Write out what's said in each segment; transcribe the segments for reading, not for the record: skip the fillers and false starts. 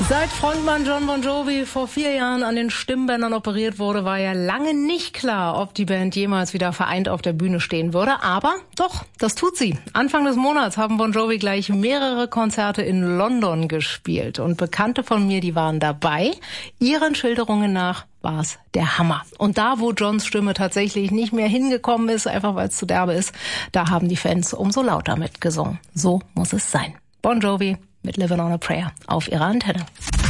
Seit Frontmann Jon Bon Jovi vor 4 Jahren an den Stimmbändern operiert wurde, war ja lange nicht klar, ob die Band jemals wieder vereint auf der Bühne stehen würde. Aber doch, das tut sie. Anfang des Monats haben Bon Jovi gleich mehrere Konzerte in London gespielt. Und Bekannte von mir, die waren dabei. Ihren Schilderungen nach war's der Hammer. Und da, wo Johns Stimme tatsächlich nicht mehr hingekommen ist, einfach weil es zu derbe ist, da haben die Fans umso lauter mitgesungen. So muss es sein. Bon Jovi mit Living on a Prayer auf ihrer Antenne.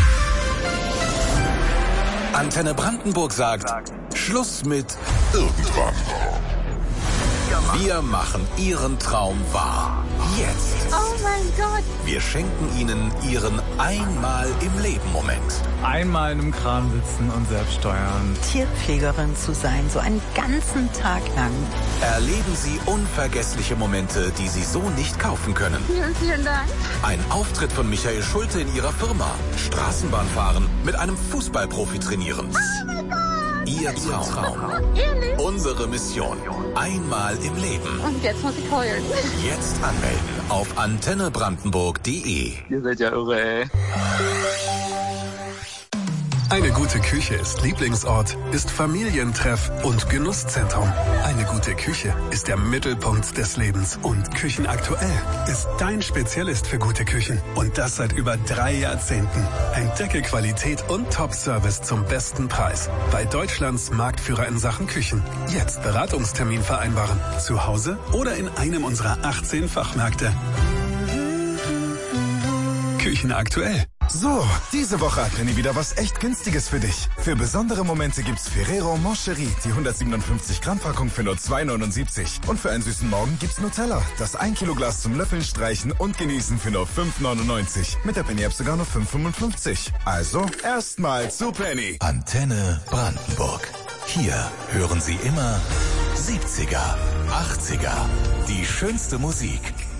Antenne Brandenburg sagt, Schluss mit irgendwann. Wir machen Ihren Traum wahr. Jetzt. Oh mein Gott. Wir schenken Ihnen Ihren Einmal im Leben Moment. Einmal in einem Kran sitzen und selbst steuern. Tierpflegerin zu sein, so einen ganzen Tag lang. Erleben Sie unvergessliche Momente, die Sie so nicht kaufen können. Vielen, vielen Dank. Ein Auftritt von Michael Schulte in Ihrer Firma. Straßenbahn fahren, mit einem Fußballprofi trainieren. Oh mein Gott. Ihr Traum. Ehrlich? Unsere Mission. Einmal im Leben. Und jetzt muss ich heulen. Jetzt anmelden auf antennebrandenburg.de. Ihr seid ja irre, ey. Eine gute Küche ist Lieblingsort, ist Familientreff und Genusszentrum. Eine gute Küche ist der Mittelpunkt des Lebens. Und Küchenaktuell ist dein Spezialist für gute Küchen. Und das seit über 3 Jahrzehnten. Entdecke Qualität und Top-Service zum besten Preis. Bei Deutschlands Marktführer in Sachen Küchen. Jetzt Beratungstermin vereinbaren. Zu Hause oder in einem unserer 18 Fachmärkte. Küchenaktuell. So, diese Woche hat Penny wieder was echt Günstiges für dich. Für besondere Momente gibt's Ferrero Moncherie, die 157 Gramm Packung für nur 2,79. Und für einen süßen Morgen gibt's Nutella, das 1 Kilo Glas zum Löffeln, Streichen und Genießen für nur 5,99. Mit der Penny App sogar nur 5,55. Also, erstmal zu Penny. Antenne Brandenburg. Hier hören Sie immer 70er, 80er. Die schönste Musik